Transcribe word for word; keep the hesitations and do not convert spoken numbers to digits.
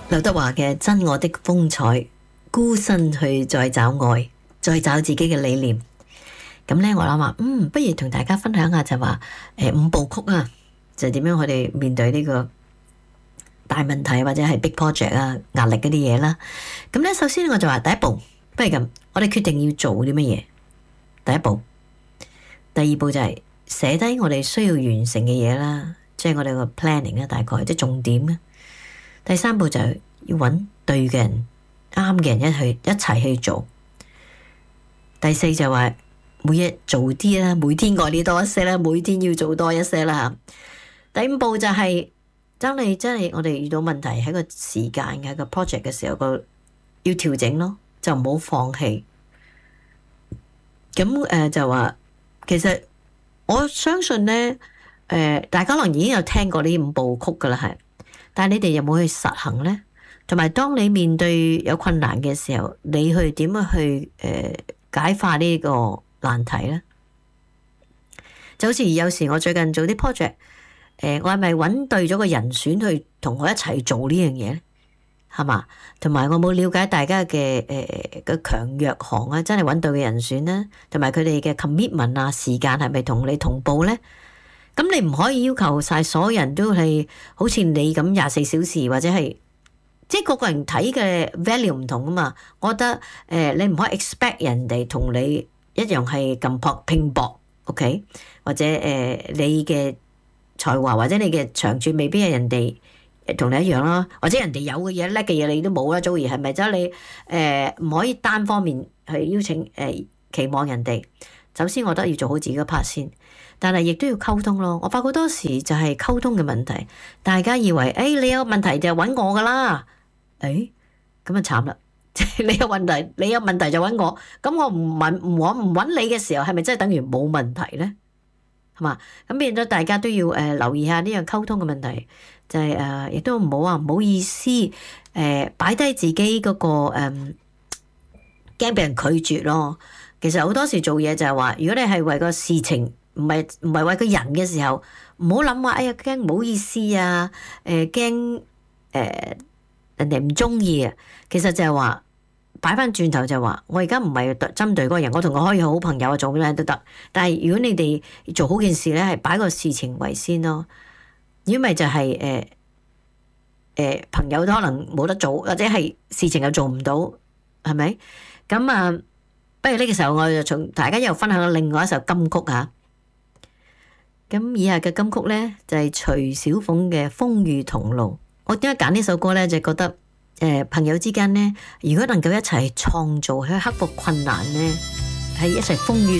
劉德華嘅《真我的風采》，孤身去再找愛，再找自己嘅理念。咁咧，我諗話，嗯，不如同大家分享下就話，誒五部曲啊，就點樣我哋面對呢個大問題或者係 big project 啊，壓力嗰啲嘢啦。咁咧，首先我就話第一步，不如咁，我哋決定要做啲乜嘢。第一步，第二步就係寫低我哋需要完成嘅嘢啦，即係我哋個 planning 啦，大概即係重點啦。第三步就係要揾對嘅人、啱嘅人一去一齊去做。第四就話每日做啲啦，每天愛你多一些啦，每天要做多一些啦吓。第五步就係當你真係我哋遇到問題喺個時間喺個 project 嘅時候，個要調整咯，就唔好放棄。咁誒、呃、就話其實我相信咧，誒、呃、大家可能已經有聽過呢五部曲噶啦，係，但係你哋有冇去實行咧？同埋當你面對有困難嘅時候，你去點樣去誒、呃、解化呢個難題咧？就好似有時我最近做啲 project，誒、呃、我係咪揾對咗個人選去同我一齊做呢樣嘢咧？係嘛？同埋我冇了解大家嘅誒個強弱項啊，真係揾對嘅人選咧，同埋佢哋嘅 commitment 啊，時間係咪同你同步咧？咁你唔可以要求晒所有人都係好似你咁廿四小時，或者係即係個個人睇嘅 value 唔同啊嘛。我覺得誒、呃、你唔可以 expect 人哋同你一樣係咁搏拼搏 ，OK？ 或者誒、呃、你嘅才華或者你嘅長處未必係人哋同你一樣啦，或者人哋有嘅嘢叻嘅嘢你都冇啦，早兒係咪？即係你誒唔可以單方面去邀請誒、呃、期望人哋。首先我覺得要做好自己嘅 part 先，但係亦都要溝通咯。我發覺好多時就係溝通嘅問題，大家以為誒、哎、你有問題就揾我噶啦，誒咁啊慘啦！你有問題，你有問題就揾我，咁我唔問唔我唔揾你嘅時候，係咪真係等於冇問題咧？係嘛？咁變咗大家都要誒、呃、留意下呢樣溝通嘅問題。就係、是、誒，亦、呃、都唔好話唔好意思，誒、呃，擺低自己嗰、那個誒，驚俾人拒絕咯。其實好多時做嘢就係話，如果你係為個事情，唔係唔係為個人嘅時候，唔好諗話，哎呀驚唔好意思啊，誒驚誒人哋唔中意啊。其實就係話擺翻轉頭就係話，我而家唔係針對嗰個人，我同佢可以好朋友啊，做咩都得。但係如果你哋做好件事咧，係擺個事情為先咯。如果咪就係誒誒朋友都可能冇得做，或者係事情又做唔到，係咪？咁啊，不如呢個時候我就同大家又分享另外一首金曲嚇。咁以下嘅金曲咧就係、是、徐小鳳嘅《風雨同路》。我點解揀呢首歌咧？就覺得誒、呃、朋友之間咧，如果能夠一齊創造去克服困難咧，係一齊風雨